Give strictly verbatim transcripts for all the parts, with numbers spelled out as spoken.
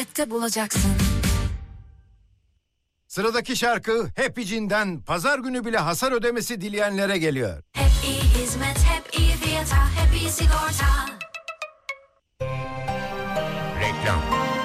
bulacaksın. Sıradaki şarkı Happy Jean'den pazar günü bile hasar ödemesi dileyenlere geliyor. Hep iyi hizmet, hep iyi fiyata, hep iyi sigorta. Reklam.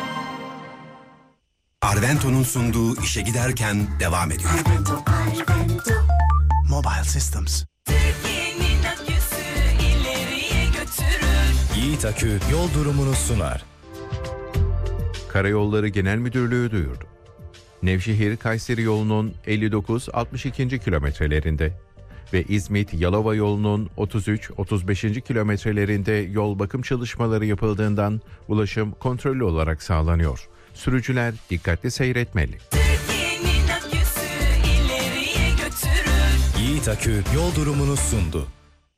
Arvento'nun sunduğu işe giderken devam ediyor. Arvento, Arvento. Mobile Systems. Türkiye'nin aküsü ileriye götürür. Yiğit Akü yol durumunu sunar. Karayolları Genel Müdürlüğü duyurdu. Nevşehir-Kayseri yolunun elli dokuz altmış iki kilometrelerinde ve İzmit-Yalova yolunun otuz üç otuz beş kilometrelerinde yol bakım çalışmaları yapıldığından ulaşım kontrollü olarak sağlanıyor. Sürücüler dikkatli seyretmeli. Türkiye'nin aküsü ileriye götürür. Yiğit Akü yol durumunu sundu.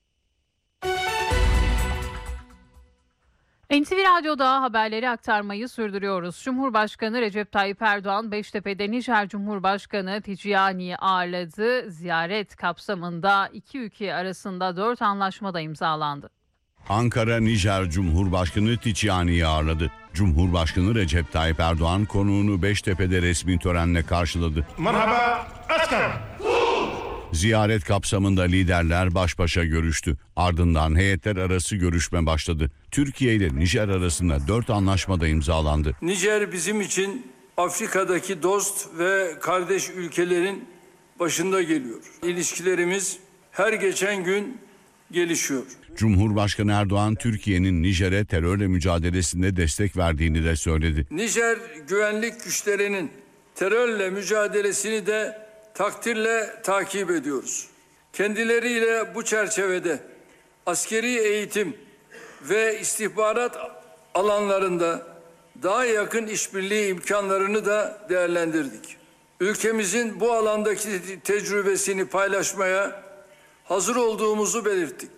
N T V Radyo'da haberleri aktarmayı sürdürüyoruz. Cumhurbaşkanı Recep Tayyip Erdoğan, Beştepe'de Nijer Cumhurbaşkanı Ticani'yi ağırladı. Ziyaret kapsamında iki ülke arasında dört anlaşma da imzalandı. Ankara, Nijer Cumhurbaşkanı Ticani'yi ağırladı. Cumhurbaşkanı Recep Tayyip Erdoğan konuğunu Beştepe'de resmi törenle karşıladı. Merhaba, asker. Ziyaret kapsamında liderler baş başa görüştü. Ardından heyetler arası görüşme başladı. Türkiye ile Nijer arasında dört anlaşma da imzalandı. Nijer bizim için Afrika'daki dost ve kardeş ülkelerin başında geliyor. İlişkilerimiz her geçen gün gelişiyor. Cumhurbaşkanı Erdoğan, Türkiye'nin Nijer'e terörle mücadelesinde destek verdiğini de söyledi. Nijer güvenlik güçlerinin terörle mücadelesini de takdirle takip ediyoruz. Kendileriyle bu çerçevede askeri eğitim ve istihbarat alanlarında daha yakın işbirliği imkanlarını da değerlendirdik. Ülkemizin bu alandaki tecrübesini paylaşmaya hazır olduğumuzu belirttik.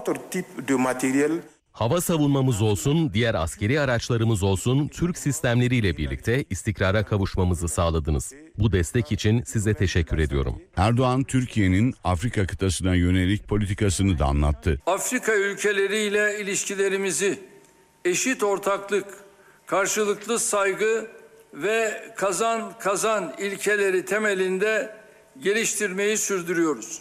Hava savunmamız olsun, diğer askeri araçlarımız olsun, Türk sistemleriyle birlikte istikrara kavuşmamızı sağladınız. Bu destek için size teşekkür ediyorum. Erdoğan, Türkiye'nin Afrika kıtasına yönelik politikasını da anlattı. Afrika ülkeleriyle ilişkilerimizi eşit ortaklık, karşılıklı saygı ve kazan kazan ilkeleri temelinde geliştirmeyi sürdürüyoruz.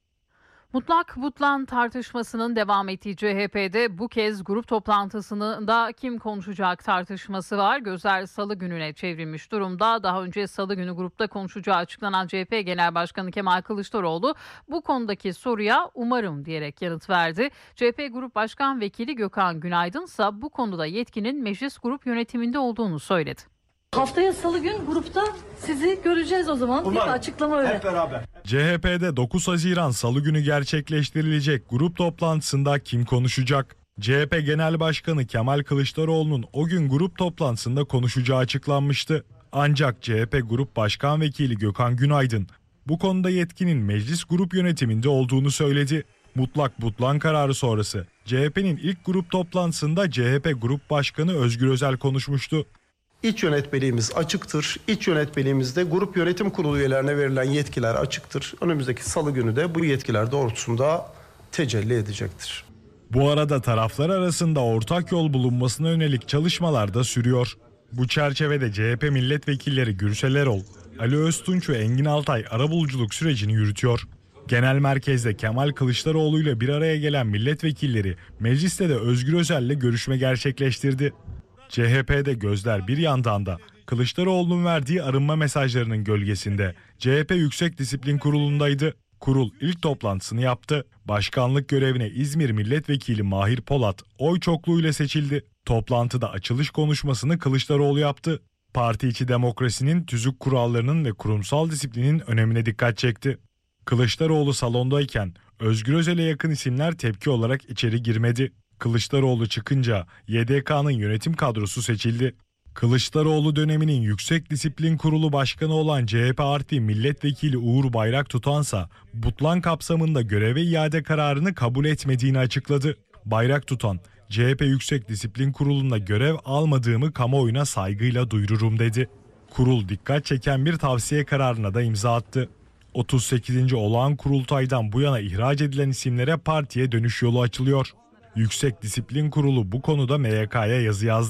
Mutlak butlan tartışmasının devam ettiği C H P'de bu kez grup toplantısında kim konuşacak tartışması var. Gözler salı gününe çevrilmiş durumda. Daha önce salı günü grupta konuşacağı açıklanan C H P Genel Başkanı Kemal Kılıçdaroğlu bu konudaki soruya umarım diyerek yanıt verdi. C H P Grup Başkan Vekili Gökhan Günaydın ise bu konuda yetkinin meclis grup yönetiminde olduğunu söyledi. Haftaya salı gün grupta sizi göreceğiz o zaman. Umarım. Bir açıklama öyle. Hep beraber. C H P'de dokuz Haziran Salı günü gerçekleştirilecek grup toplantısında kim konuşacak? C H P Genel Başkanı Kemal Kılıçdaroğlu'nun o gün grup toplantısında konuşacağı açıklanmıştı. Ancak C H P Grup Başkan Vekili Gökhan Günaydın bu konuda yetkinin meclis grup yönetiminde olduğunu söyledi. Mutlak butlan kararı sonrası C H P'nin ilk grup toplantısında C H P Grup Başkanı Özgür Özel konuşmuştu. İç yönetmeliğimiz açıktır. İç yönetmeliğimizde grup yönetim kurulu üyelerine verilen yetkiler açıktır. Önümüzdeki salı günü de bu yetkiler doğrultusunda tecelli edecektir. Bu arada taraflar arasında ortak yol bulunmasına yönelik çalışmalar da sürüyor. Bu çerçevede C H P milletvekilleri Gürsel Erol, Ali Öztunç ve Engin Altay arabuluculuk sürecini yürütüyor. Genel merkezde Kemal Kılıçdaroğlu ile bir araya gelen milletvekilleri mecliste de Özgür Özel'le görüşme gerçekleştirdi. C H P'de gözler bir yandan da Kılıçdaroğlu'nun verdiği arınma mesajlarının gölgesinde C H P Yüksek Disiplin Kurulu'ndaydı. Kurul ilk toplantısını yaptı. Başkanlık görevine İzmir Milletvekili Mahir Polat oy çokluğuyla seçildi. Toplantıda açılış konuşmasını Kılıçdaroğlu yaptı. Parti içi demokrasinin, tüzük kurallarının ve kurumsal disiplinin önemine dikkat çekti. Kılıçdaroğlu salondayken Özgür Özel'e yakın isimler tepki olarak içeri girmedi. Kılıçdaroğlu çıkınca Y D K'nın yönetim kadrosu seçildi. Kılıçdaroğlu döneminin Yüksek Disiplin Kurulu Başkanı olan C H P Artvi Milletvekili Uğur Bayraktutansa butlan kapsamında göreve iade kararını kabul etmediğini açıkladı. Bayraktutan, C H P Yüksek Disiplin Kurulu'nda görev almadığımı kamuoyuna saygıyla duyururum dedi. Kurul dikkat çeken bir tavsiye kararına da imza attı. otuz sekizinci olağan kurultaydan bu yana ihraç edilen isimlere partiye dönüş yolu açılıyor. Yüksek Disiplin Kurulu bu konuda M Y K'ya yazı yazdı.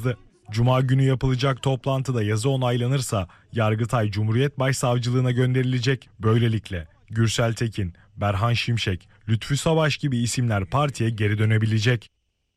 Cuma günü yapılacak toplantıda yazı onaylanırsa Yargıtay Cumhuriyet Başsavcılığına gönderilecek. Böylelikle Gürsel Tekin, Berhan Şimşek, Lütfü Savaş gibi isimler partiye geri dönebilecek.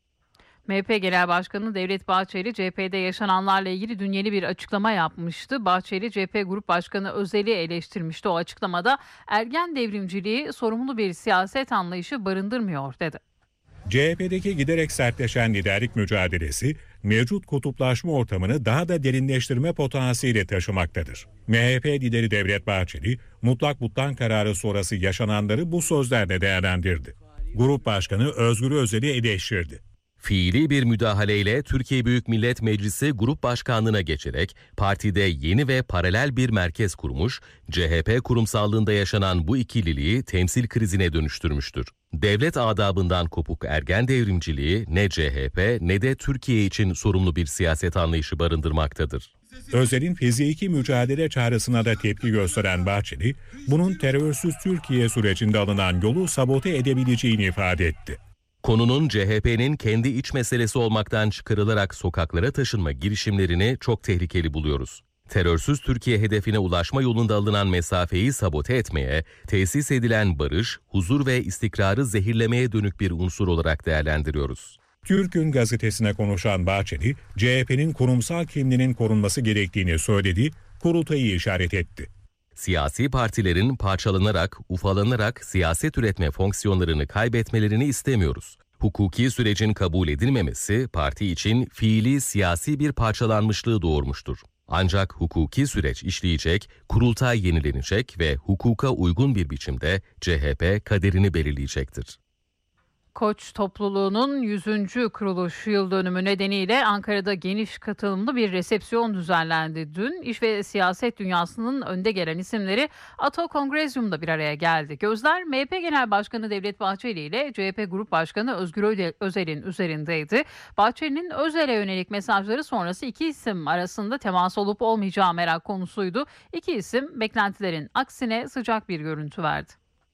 M H P Genel Başkanı Devlet Bahçeli, C H P'de yaşananlarla ilgili dün yeni bir açıklama yapmıştı. Bahçeli, C H P Grup Başkanı Özel'i eleştirmişti. O açıklamada ergen devrimciliği sorumlu bir siyaset anlayışı barındırmıyor dedi. C H P'deki giderek sertleşen liderlik mücadelesi, mevcut kutuplaşma ortamını daha da derinleştirme potansiyeli taşımaktadır. M H P lideri Devlet Bahçeli, mutlak butlan kararı sonrası yaşananları bu sözlerle değerlendirdi. Grup Başkanı Özgür Özel'i eleştirdi. Fiili bir müdahaleyle Türkiye Büyük Millet Meclisi Grup Başkanlığı'na geçerek partide yeni ve paralel bir merkez kurmuş, C H P kurumsallığında yaşanan bu ikililiği temsil krizine dönüştürmüştür. Devlet adabından kopuk ergen devrimciliği ne C H P ne de Türkiye için sorumlu bir siyaset anlayışı barındırmaktadır. Özel'in fiziki mücadele çağrısına da tepki gösteren Bahçeli, bunun terörsüz Türkiye sürecinde alınan yolu sabote edebileceğini ifade etti. Konunun C H P'nin kendi iç meselesi olmaktan çıkarılarak sokaklara taşınma girişimlerini çok tehlikeli buluyoruz. Terörsüz Türkiye hedefine ulaşma yolunda alınan mesafeyi sabote etmeye, tesis edilen barış, huzur ve istikrarı zehirlemeye dönük bir unsur olarak değerlendiriyoruz. Türk'ün gazetesine konuşan Bahçeli, C H P'nin kurumsal kimliğinin korunması gerektiğini söyledi, kurultayı işaret etti. Siyasi partilerin parçalanarak, ufalanarak siyaset üretme fonksiyonlarını kaybetmelerini istemiyoruz. Hukuki sürecin kabul edilmemesi parti için fiili siyasi bir parçalanmışlığı doğurmuştur. Ancak hukuki süreç işleyecek, kurultay yenilenecek ve hukuka uygun bir biçimde C H P kaderini belirleyecektir. Koç topluluğunun yüzüncü kuruluş yıl dönümü nedeniyle Ankara'da geniş katılımlı bir resepsiyon düzenlendi. Dün iş ve siyaset dünyasının önde gelen isimleri Ato Kongrezyum'da bir araya geldi. Gözler M H P Genel Başkanı Devlet Bahçeli ile C H P Grup Başkanı Özgür Özel'in üzerindeydi. Bahçeli'nin Özel'e yönelik mesajları sonrası iki isim arasında temas olup olmayacağı merak konusuydu. İki isim beklentilerin aksine sıcak bir görüntü verdi.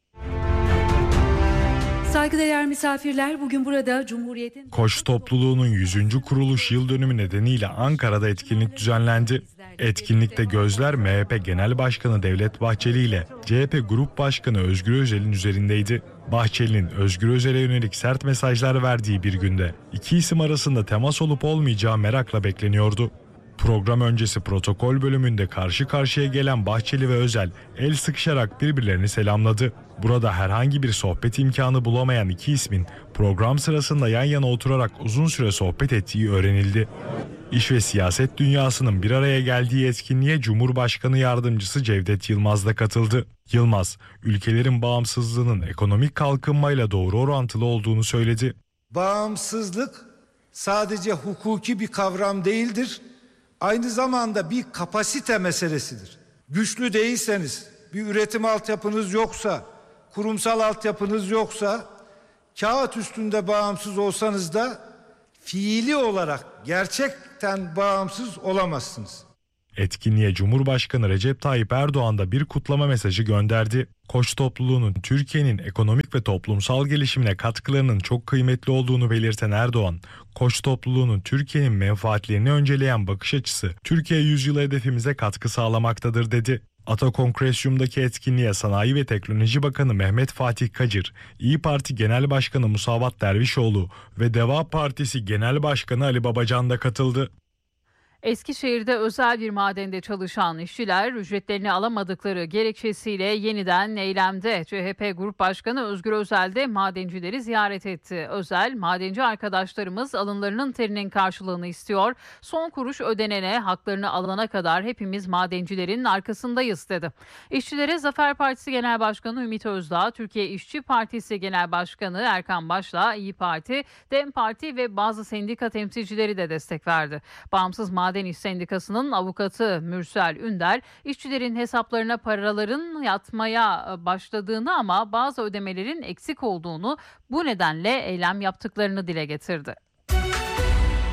Saygıdeğer misafirler, bugün burada Cumhuriyet'in... Koç topluluğunun yüzüncü kuruluş yıl dönümü nedeniyle Ankara'da etkinlik düzenlendi. Etkinlikte gözler M H P Genel Başkanı Devlet Bahçeli ile C H P Grup Başkanı Özgür Özel'in üzerindeydi. Bahçeli'nin Özgür Özel'e yönelik sert mesajlar verdiği bir günde iki isim arasında temas olup olmayacağı merakla bekleniyordu. Program öncesi protokol bölümünde karşı karşıya gelen Bahçeli ve Özel el sıkışarak birbirlerini selamladı. Burada herhangi bir sohbet imkanı bulamayan iki ismin program sırasında yan yana oturarak uzun süre sohbet ettiği öğrenildi. İş ve siyaset dünyasının bir araya geldiği etkinliğe Cumhurbaşkanı Yardımcısı Cevdet Yılmaz da katıldı. Yılmaz, ülkelerin bağımsızlığının ekonomik kalkınmayla doğru orantılı olduğunu söyledi. Bağımsızlık sadece hukuki bir kavram değildir. Aynı zamanda bir kapasite meselesidir. Güçlü değilseniz, bir üretim altyapınız yoksa, kurumsal altyapınız yoksa, kağıt üstünde bağımsız olsanız da fiili olarak gerçekten bağımsız olamazsınız. Etkinliğe Cumhurbaşkanı Recep Tayyip Erdoğan da bir kutlama mesajı gönderdi. Koç topluluğunun Türkiye'nin ekonomik ve toplumsal gelişimine katkılarının çok kıymetli olduğunu belirten Erdoğan, Koç topluluğunun Türkiye'nin menfaatlerini önceleyen bakış açısı Türkiye yüzyılı hedefimize katkı sağlamaktadır dedi. Ata Kongresyum'daki etkinliğe Sanayi ve Teknoloji Bakanı Mehmet Fatih Kacır, İYİ Parti Genel Başkanı Musavat Dervişoğlu ve Deva Partisi Genel Başkanı Ali Babacan da katıldı. Eskişehir'de özel bir madende çalışan işçiler ücretlerini alamadıkları gerekçesiyle yeniden eylemde. C H P Grup Başkanı Özgür Özel de madencileri ziyaret etti. Özel, madenci arkadaşlarımız alınlarının terinin karşılığını istiyor. Son kuruş ödenene, haklarını alana kadar hepimiz madencilerin arkasındayız dedi. İşçilere Zafer Partisi Genel Başkanı Ümit Özdağ, Türkiye İşçi Partisi Genel Başkanı Erkan Baş'la İYİ Parti, DEM Parti ve bazı sendika temsilcileri de destek verdi. Bağımsız Maden İş Sendikası'nın avukatı Mürsel Ünder, işçilerin hesaplarına paraların yatmaya başladığını ama bazı ödemelerin eksik olduğunu, bu nedenle eylem yaptıklarını dile getirdi.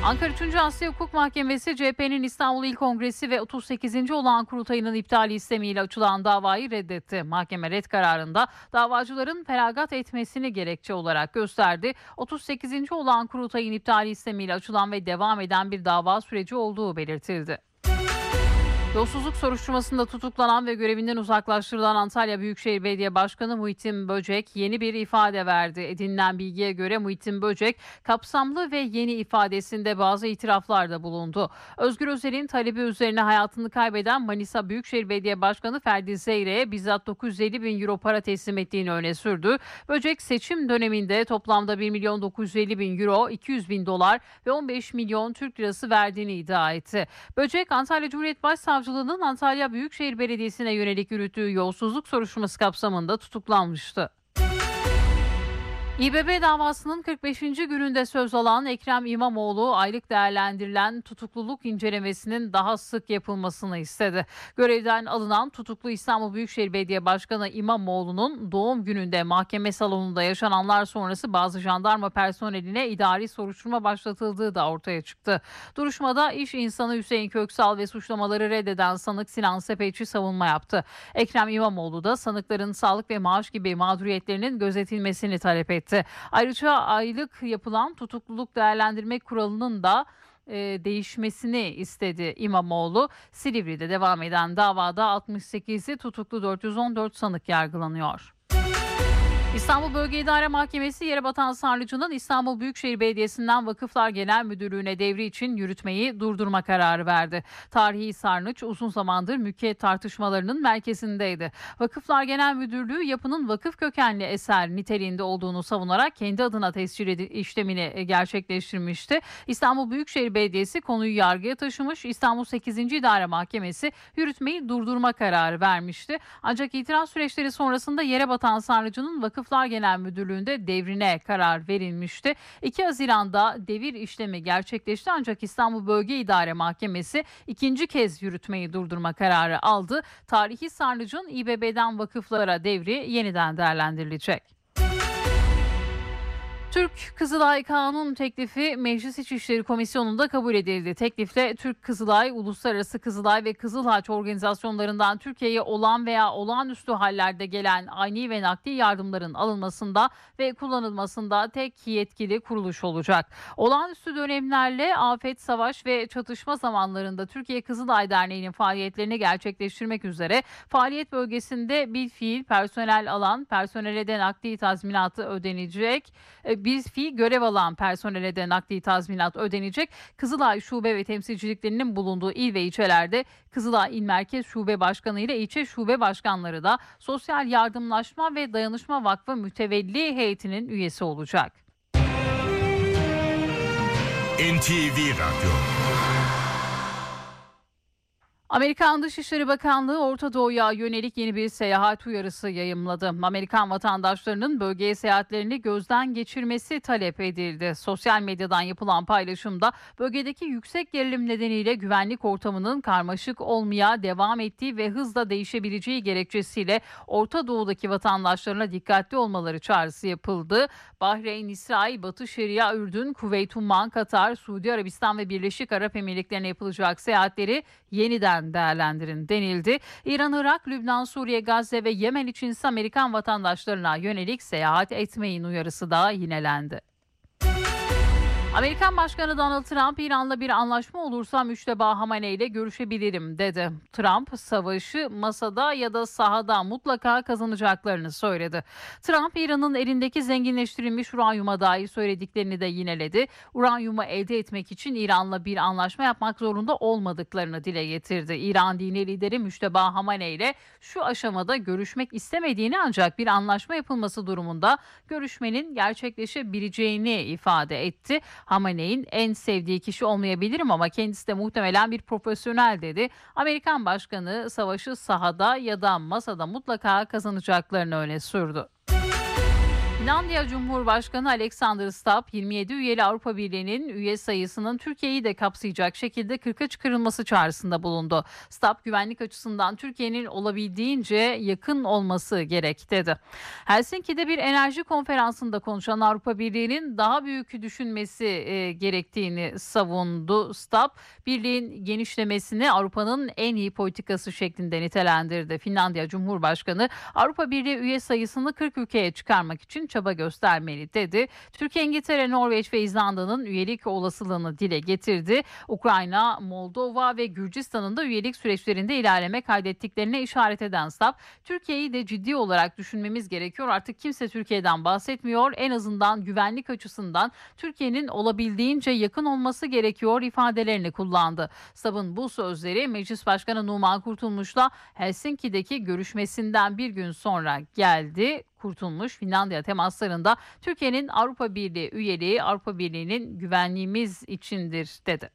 Ankara üçüncü Asya Hukuk Mahkemesi C H P'nin İstanbul İl Kongresi ve otuz sekizinci olağan kurultayının iptali istemiyle açılan davayı reddetti. Mahkeme red kararında davacıların feragat etmesini gerekçe olarak gösterdi. otuz sekizinci olağan kurultayın iptali istemiyle açılan ve devam eden bir dava süreci olduğu belirtildi. Yolsuzluk soruşturmasında tutuklanan ve görevinden uzaklaştırılan Antalya Büyükşehir Belediye Başkanı Muhittin Böcek yeni bir ifade verdi. Edinilen bilgiye göre Muhittin Böcek kapsamlı ve yeni ifadesinde bazı itiraflarda bulundu. Özgür Özel'in talebi üzerine hayatını kaybeden Manisa Büyükşehir Belediye Başkanı Ferdi Zeyre'ye bizzat dokuz yüz elli bin euro para teslim ettiğini öne sürdü. Böcek seçim döneminde toplamda bir milyon dokuz yüz elli bin euro, iki yüz bin dolar ve on beş milyon Türk lirası verdiğini iddia etti. Böcek Antalya Cumhuriyet Başsavcılığı Antalya Büyükşehir Belediyesi'ne yönelik yürüttüğü yolsuzluk soruşturması kapsamında tutuklanmıştı. İBB davasının kırk beşinci gününde söz alan Ekrem İmamoğlu aylık değerlendirilen tutukluluk incelemesinin daha sık yapılmasını istedi. Görevden alınan tutuklu İstanbul Büyükşehir Belediye Başkanı İmamoğlu'nun doğum gününde mahkeme salonunda yaşananlar sonrası bazı jandarma personeline idari soruşturma başlatıldığı da ortaya çıktı. Duruşmada iş insanı Hüseyin Köksal ve suçlamaları reddeden sanık Sinan Sepetçi savunma yaptı. Ekrem İmamoğlu da sanıkların sağlık ve maaş gibi mağduriyetlerinin gözetilmesini talep etti. Ayrıca aylık yapılan tutukluluk değerlendirme kuralının da e, değişmesini istedi İmamoğlu. Silivri'de devam eden davada altmış sekizi tutuklu dört yüz on dört sanık yargılanıyor. İstanbul Bölge İdare Mahkemesi Yerebatan Sarnıcı'nın İstanbul Büyükşehir Belediyesi'nden Vakıflar Genel Müdürlüğü'ne devri için yürütmeyi durdurma kararı verdi. Tarihi Sarnıç uzun zamandır mülkiyet tartışmalarının merkezindeydi. Vakıflar Genel Müdürlüğü yapının vakıf kökenli eser niteliğinde olduğunu savunarak kendi adına tescil işlemini gerçekleştirmişti. İstanbul Büyükşehir Belediyesi konuyu yargıya taşımış. İstanbul sekizinci İdare Mahkemesi yürütmeyi durdurma kararı vermişti. Ancak itiraz süreçleri sonrasında Yerebatan Sarnıcı'nın Vakıflar Genel Müdürlüğü'nde devrine karar verilmişti. iki Haziran'da devir işlemi gerçekleşti ancak İstanbul Bölge İdare Mahkemesi ikinci kez yürütmeyi durdurma kararı aldı. Tarihi Sarnıcı'nın İBB'den vakıflara devri yeniden değerlendirilecek. Türk Kızılay Kanun teklifi Meclis İçişleri Komisyonu'nda kabul edildi. Teklifle Türk Kızılay, Uluslararası Kızılay ve Kızıl Haç organizasyonlarından Türkiye'ye olan veya olağanüstü hallerde gelen ani ve nakdi yardımların alınmasında ve kullanılmasında tek yetkili kuruluş olacak. Olağanüstü dönemlerle afet, savaş ve çatışma zamanlarında Türkiye Kızılay Derneği'nin faaliyetlerini gerçekleştirmek üzere faaliyet bölgesinde bilfiil personel alan, personele de nakdi tazminatı ödenecek. Bilfiil görev alan personele de nakdi tazminat ödenecek. Kızılay şube ve temsilciliklerinin bulunduğu il ve ilçelerde Kızılay İl Merkez Şube Başkanı ile ilçe şube başkanları da Sosyal Yardımlaşma ve Dayanışma Vakfı Mütevelli Heyeti'nin üyesi olacak. N T V Radyo. Amerikan Dışişleri Bakanlığı Orta Doğu'ya yönelik yeni bir seyahat uyarısı yayımladı. Amerikan vatandaşlarının bölgeye seyahatlerini gözden geçirmesi talep edildi. Sosyal medyadan yapılan paylaşımda bölgedeki yüksek gerilim nedeniyle güvenlik ortamının karmaşık olmaya devam ettiği ve hızla değişebileceği gerekçesiyle Orta Doğu'daki vatandaşlarına dikkatli olmaları çağrısı yapıldı. Bahreyn, İsrail, Batı Şeria, Ürdün, Kuveyt, Umman, Katar, Suudi Arabistan ve Birleşik Arap Emirlikleri'ne yapılacak seyahatleri yeniden değerlendirin denildi. İran, Irak, Lübnan, Suriye, Gazze ve Yemen için ise Amerikan vatandaşlarına yönelik seyahat etmeyin uyarısı da yinelendi. Amerikan Başkanı Donald Trump, İran'la bir anlaşma olursa Müşteba Hamaney ile görüşebilirim dedi. Trump, savaşı masada ya da sahada mutlaka kazanacaklarını söyledi. Trump, İran'ın elindeki zenginleştirilmiş uranyuma dair söylediklerini de yineledi. Uranyumu elde etmek için İran'la bir anlaşma yapmak zorunda olmadıklarını dile getirdi. İran dini lideri Müşteba Hamaney ile şu aşamada görüşmek istemediğini ancak bir anlaşma yapılması durumunda görüşmenin gerçekleşebileceğini ifade etti. Hamaney'in en sevdiği kişi olmayabilirim ama kendisi de muhtemelen bir profesyonel dedi. Amerikan Başkanı savaşı sahada ya da masada mutlaka kazanacaklarını öne sürdü. Finlandiya Cumhurbaşkanı Alexander Stubb, yirmi yedi üyeli Avrupa Birliği'nin üye sayısının Türkiye'yi de kapsayacak şekilde kırka çıkarılması çağrısında bulundu. Stubb, güvenlik açısından Türkiye'nin olabildiğince yakın olması gerek dedi. Helsinki'de bir enerji konferansında konuşan Avrupa Birliği'nin daha büyük düşünmesi e, gerektiğini savundu. Stubb, birliğin genişlemesini Avrupa'nın en iyi politikası şeklinde nitelendirdi. Finlandiya Cumhurbaşkanı, Avrupa Birliği üye sayısını kırk ülkeye çıkarmak için çaba göstermeli dedi. Türkiye, İngiltere, Norveç ve İzlanda'nın üyelik olasılığını dile getirdi. Ukrayna, Moldova ve Gürcistan'ın da üyelik süreçlerinde ilerleme kaydettiklerine işaret eden Stubb, Türkiye'yi de ciddi olarak düşünmemiz gerekiyor. Artık kimse Türkiye'den bahsetmiyor. En azından güvenlik açısından Türkiye'nin olabildiğince yakın olması gerekiyor ifadelerini kullandı. Stubb'ın bu sözleri Meclis Başkanı Numan Kurtulmuş'la Helsinki'deki görüşmesinden bir gün sonra geldi. Kurtulmuş, Finlandiya temaslarında Türkiye'nin Avrupa Birliği üyeliği Avrupa Birliği'nin güvenliğimiz içindir dedi.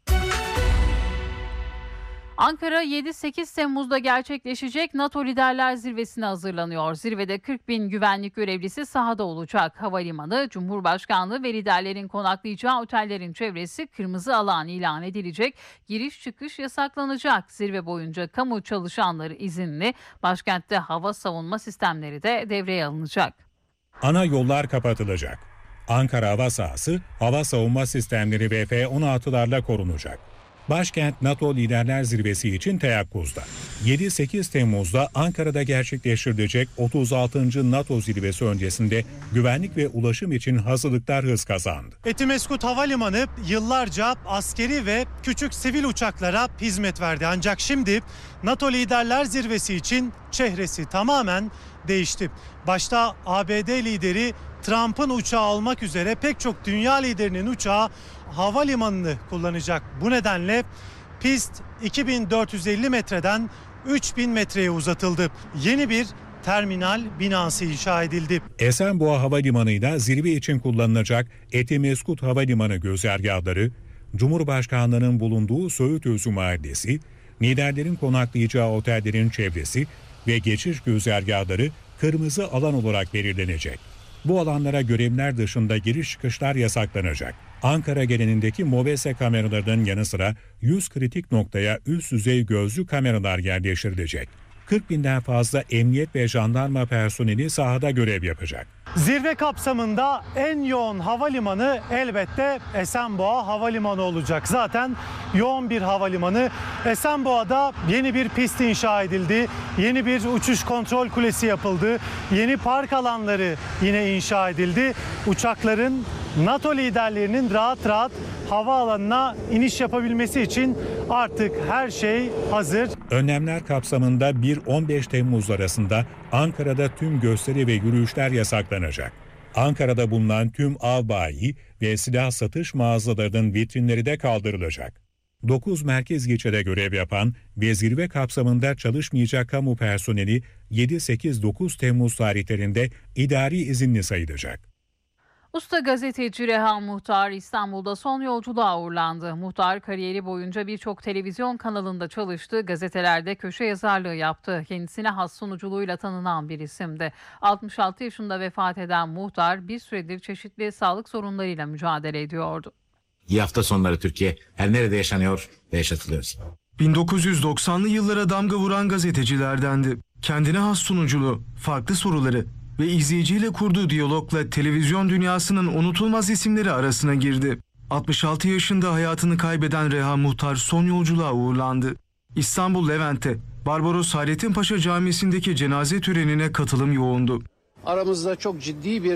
Ankara yedi sekiz Temmuz'da gerçekleşecek NATO Liderler Zirvesi'ne hazırlanıyor. Zirvede kırk bin güvenlik görevlisi sahada olacak. Havalimanı, Cumhurbaşkanlığı ve liderlerin konaklayacağı otellerin çevresi kırmızı alan ilan edilecek. Giriş çıkış yasaklanacak. Zirve boyunca kamu çalışanları izinli. Başkentte hava savunma sistemleri de devreye alınacak. Ana yollar kapatılacak. Ankara hava sahası, hava savunma sistemleri ve F on altılarla korunacak. Başkent NATO Liderler Zirvesi için teyakkuzda. yedi sekiz Temmuz'da Ankara'da gerçekleştirilecek otuz altıncı NATO Zirvesi öncesinde güvenlik ve ulaşım için hazırlıklar hız kazandı. Etimeskut Havalimanı yıllarca askeri ve küçük sivil uçaklara hizmet verdi. Ancak şimdi NATO Liderler Zirvesi için çehresi tamamen değişti. Başta A B D lideri Trump'ın uçağı olmak üzere pek çok dünya liderinin uçağı havalimanını kullanacak. Bu nedenle pist iki bin dört yüz elli metreden üç bin metreye uzatıldı. Yeni bir terminal binası inşa edildi. Esenboğa Havalimanı'yla zirve için kullanılacak Etimeskut Havalimanı güzergahları, Cumhurbaşkanlığı'nın bulunduğu Söğütözü Mahallesi, liderlerin konaklayacağı otellerin çevresi ve geçiş güzergahları kırmızı alan olarak belirlenecek. Bu alanlara görevliler dışında giriş çıkışlar yasaklanacak. Ankara genelindeki MOBESE kameralarının yanı sıra yüz kritik noktaya üst düzey gözlü kameralar yerleştirilecek. kırk binden fazla emniyet ve jandarma personeli sahada görev yapacak. Zirve kapsamında en yoğun havalimanı elbette Esenboğa Havalimanı olacak. Zaten yoğun bir havalimanı. Esenboğa'da yeni bir pist inşa edildi. Yeni bir uçuş kontrol kulesi yapıldı. Yeni park alanları yine inşa edildi. Uçakların NATO liderlerinin rahat rahat havaalanına iniş yapabilmesi için artık her şey hazır. Önlemler kapsamında bir on beş Temmuz arasında Ankara'da tüm gösteri ve yürüyüşler yasaklanacak. Ankara'da bulunan tüm av bayi ve silah satış mağazalarının vitrinleri de kaldırılacak. dokuz merkez ilçede görev yapan ve zirve kapsamında çalışmayacak kamu personeli yedi sekiz dokuz Temmuz tarihlerinde idari izinli sayılacak. Usta gazeteci Reha Muhtar İstanbul'da son yolculuğa uğurlandı. Muhtar kariyeri boyunca birçok televizyon kanalında çalıştı, gazetelerde köşe yazarlığı yaptı. Kendisine has sunuculuğuyla tanınan bir isimdi. altmış altı yaşında vefat eden Muhtar bir süredir çeşitli sağlık sorunlarıyla mücadele ediyordu. İyi hafta sonları Türkiye. Her nerede yaşanıyor ve yaşatılıyor. bin dokuz yüz doksanlı yıllara damga vuran gazetecilerdendi. Kendine has sunuculuğu, farklı soruları ve izleyiciyle kurduğu diyalogla televizyon dünyasının unutulmaz isimleri arasına girdi. altmış altı yaşında hayatını kaybeden Reha Muhtar son yolculuğa uğurlandı. İstanbul Levent'te Barbaros Hayrettin Paşa Camisi'ndeki cenaze törenine katılım yoğundu. Aramızda çok ciddi bir